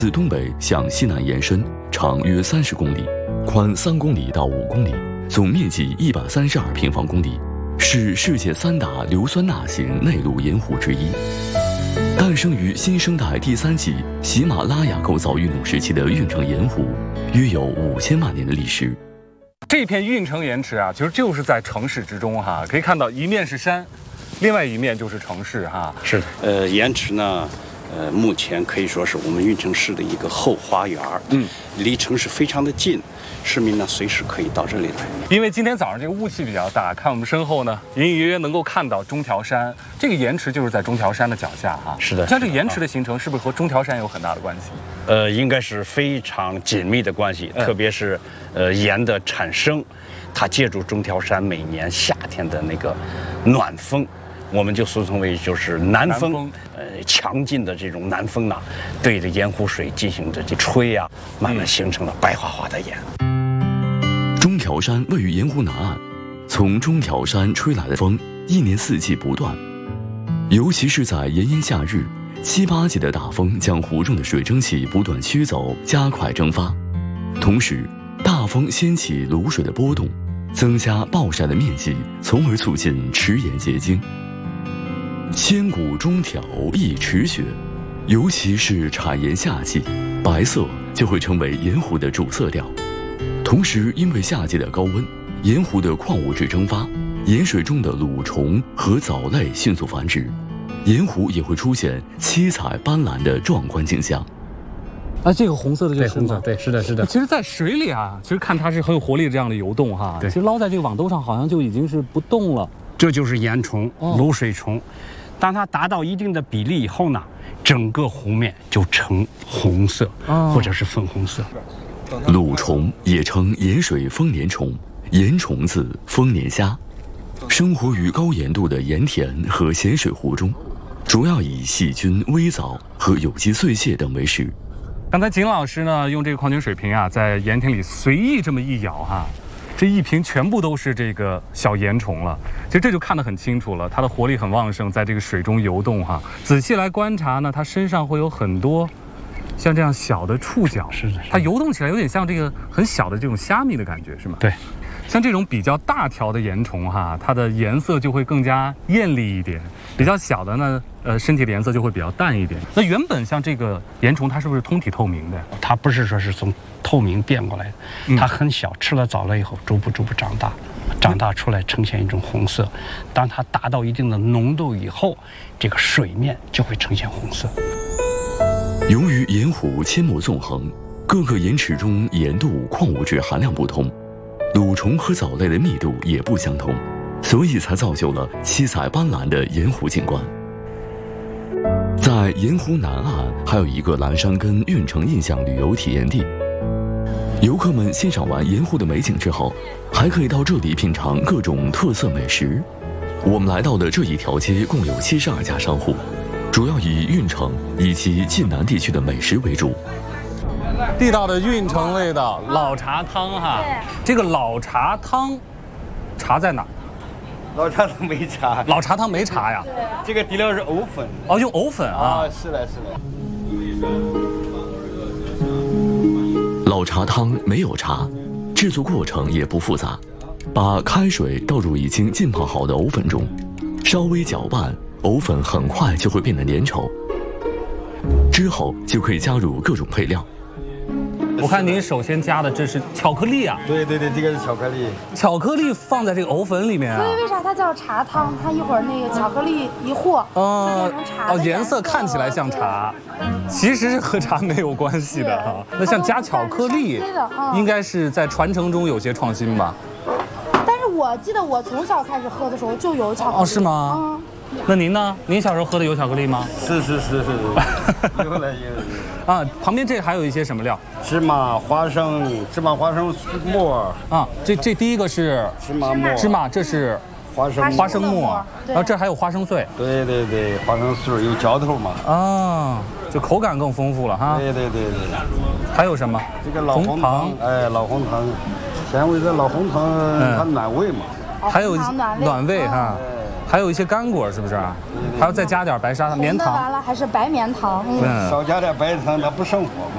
自东北向西南延伸，长约30公里，宽3公里到5公里，总面积132平方公里，是世界3大硫酸钠型内陆盐湖之一。诞生于新生代第3纪喜马拉雅构造运动时期的运城盐湖，约有5000万年的历史。 这片运城盐池啊，其实就是在城市之中哈，可以看到一面是山，另外一面就是城市哈。 是的，盐池呢，目前可以说是我们运城市的一个后花园，离城市非常的近，市民呢随时可以到这里来。 因为今天早上这个雾气比较大，看我们身后呢，隐隐约约能够看到中条山，这个盐池就是在中条山的脚下哈。 是的， 像这个盐池的形成，是不是和中条山有很大的关系？ 应该是非常紧密的关系，特别是盐的产生，它借助中条山每年夏天的那个暖风。我们就俗称为就是南风，强劲的这种南风呢，对着盐湖水进行着这吹啊，慢慢形成了白花花的盐。 中条山位于盐湖南岸，从中条山吹来的风，一年四季不断，尤其是在炎炎夏日，7、8级的大风将湖中的水蒸气不断驱走，加快蒸发，同时大风掀起卤水的波动，增加暴晒的面积，从而促进池盐结晶。千古中条一池雪，尤其是产盐夏季，白色就会成为盐湖的主色调。同时，因为夏季的高温，盐湖的矿物质蒸发，盐水中的蠕虫和藻类迅速繁殖，盐湖也会出现七彩斑斓的壮观景象。 啊，这个红色的就是红色，对，是的，是的。 其实，在水里啊，其实看它是很有活力的这样的游动哈。 对， 其实捞在这个网兜上，好像就已经是不动了。 这就是盐虫、卤水虫。当它达到一定的比例以后呢，整个湖面就呈红色，或者是粉红色。 卤虫也称盐水丰年虫、盐虫子、丰年虾，生活于高盐度的盐田和咸水湖中，主要以细菌、微藻和有机碎屑等为食。 刚才景老师呢，用这个矿泉水瓶啊，在盐田里随意这么一舀哈，这一瓶全部都是这个小盐虫了。其实这就看得很清楚了，它的活力很旺盛，在这个水中游动哈。仔细来观察呢，它身上会有很多像这样小的触角， 是的， 它游动起来有点像这个很小的这种虾米的感觉，是吗？ 对。 像这种比较大条的盐虫哈，它的颜色就会更加艳丽一点；比较小的呢，身体的颜色就会比较淡一点。那原本像这个盐虫，它是不是通体透明的？ 它不是说是从透明变过来的，它很小，吃了藻类以后，逐步长大出来呈现一种红色。当它达到一定的浓度以后，这个水面就会呈现红色。 由于盐湖阡陌纵横，各个盐池中盐度、矿物质含量不同。卤虫和藻类的密度也不相同，所以才造就了七彩斑斓的盐湖景观。在盐湖南岸还有一个蓝山根运城印象旅游体验地，游客们欣赏完盐湖的美景之后，还可以到这里品尝各种特色美食。我们来到的这一条街共有72家商户，主要以运城以及晋南地区的美食为主。 地道的运城味道老茶汤哈，这个老茶汤，茶在哪？ 老茶汤没茶， 老茶汤没茶呀？ 这个底料是藕粉。 哦，用藕粉啊？ 是的，是的。 老茶汤没有茶，制作过程也不复杂，把开水倒入已经浸泡好的藕粉中，稍微搅拌，藕粉很快就会变得粘稠，之后就可以加入各种配料。 我看您首先加的这是巧克力啊？ 对，这个是巧克力。 巧克力放在这个藕粉里面啊？ 所以为啥它叫茶汤？它一会儿那个巧克力一和，就变成茶的颜色看起来像茶，其实是和茶没有关系的哈。那像加巧克力，应该是在传承中有些创新吧？ 但是我记得我从小开始喝的时候就有巧克力。 哦，是吗？那您呢？您小时候喝的有巧克力吗？ 是，有了。 啊，旁边这还有一些什么料？ 芝麻花生末啊。这第一个是芝麻，这是花生末，然后这还有花生碎。 对，花生碎有嚼头嘛。 啊，就口感更丰富了哈。 对。 还有什么？ 这个老红糖，老红糖，前味的老红糖它暖胃嘛。 还有暖胃哈。还有一些干果，是不是？还要再加点白砂糖、绵糖。 完了还是白绵糖。 少加点白糖，它不生火嘛。